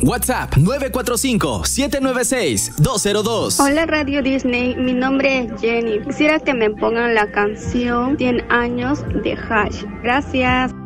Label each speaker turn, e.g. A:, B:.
A: WhatsApp 945-796-202.
B: Hola Radio Disney, mi nombre es Jenny. Quisiera que me pongan la canción 100 años de Hash. Gracias.